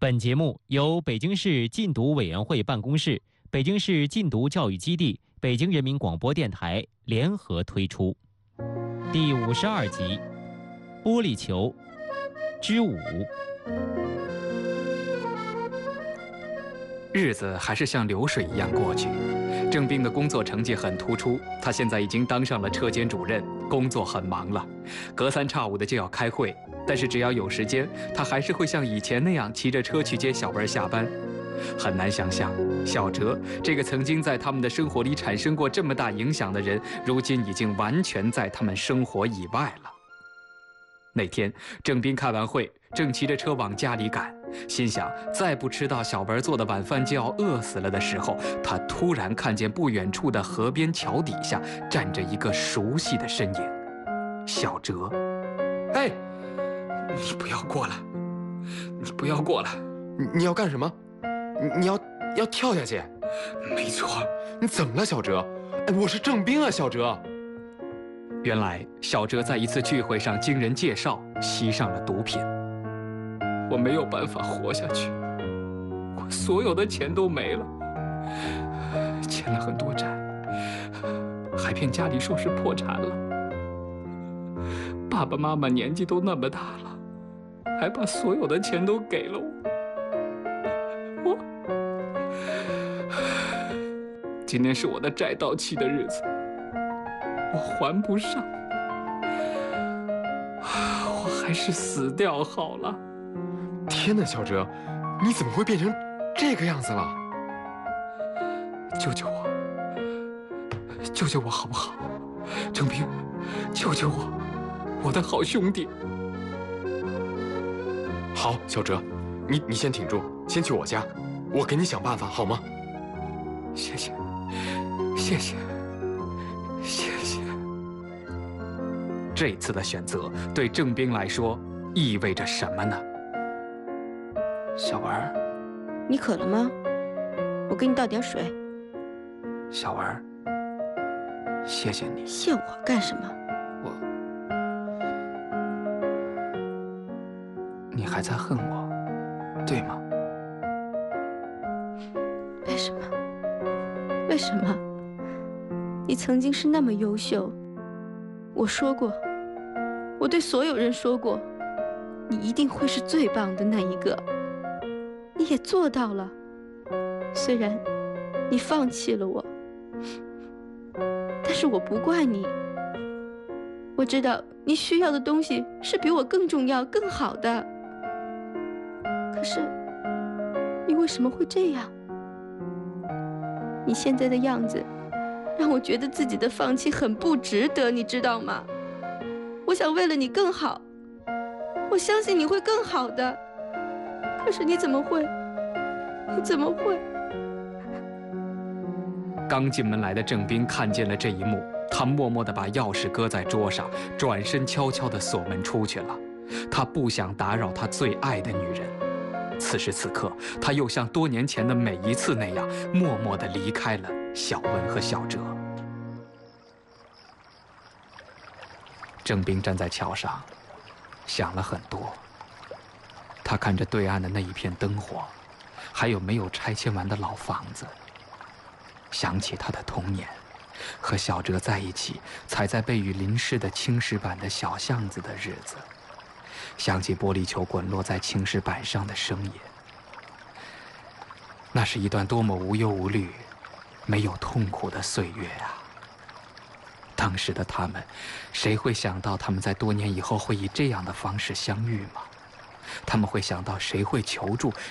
本节目由北京市禁毒委员会办公室、北京市禁毒教育基地、北京人民广播电台联合推出。第52集《玻璃球之5》。 日子还是像流水一样过去。郑斌的工作成绩很突出，他现在已经当上了车间主任，工作很忙了，隔三差五的就要开会。但是只要有时间，他还是会像以前那样骑着车去接小文下班。很难想象，小哲这个曾经在他们的生活里产生过这么大影响的人，如今已经完全在他们生活以外了。那天，郑斌开完会，正骑着车往家里赶，心想再不吃到小文做的晚饭就要饿死了的时候，他突然看见不远处的河边桥底下站着一个熟悉的身影，小哲。 哎，你不要过来！你不要过来！ 你要干什么？你要跳下去？ 没错。 你怎么了，小哲？哎，我是郑斌啊，小哲。 原来小哲在一次聚会上经人介绍吸上了毒品。 我没有办法活下去，我所有的钱都没了，欠了很多债，还骗家里说是破产了。爸爸妈妈年纪都那么大了，还把所有的钱都给了我。今天是我的债到期的日子，我还不上，我还是死掉好了。 天哪，小哲，你怎么会变成这个样子了？ 救救我！救救我好不好？郑斌，救救我，我的好兄弟！ 好，小哲，你先挺住，先去我家，我给你想办法，好吗？ 谢谢，谢谢，谢谢。 这次的选择对郑斌来说意味着什么呢？ 小文， 你渴了吗？我给你倒点水。 小文，谢谢你。 谢我干什么？ 你还在恨我，对吗？ 为什么？为什么？你曾经是那么优秀，我说过，我对所有人说过，你一定会是最棒的那一个。你也做到了，虽然你放弃了我，但是我不怪你。我知道你需要的东西是比我更重要、更好的。可是，你为什么会这样？你现在的样子，让我觉得自己的放弃很不值得，你知道吗？我想为了你更好，我相信你会更好的。可是你怎么会？你怎么会？ 刚进门来的郑斌看见了这一幕，他默默地把钥匙搁在桌上，转身悄悄地锁门出去了。他不想打扰他最爱的女人。此时此刻，他又像多年前的每一次那样，默默地离开了小文和小哲。郑斌站在桥上，想了很多。他看着对岸的那一片灯火，还有没有拆迁完的老房子，想起他的童年，和小哲在一起踩在被雨淋湿的青石板的小巷子的日子，想起玻璃球滚落在青石板上的声音。那是一段多么无忧无虑、没有痛苦的岁月啊！当时的他们，谁会想到他们在多年以后会以这样的方式相遇吗？他们会想到谁会求助，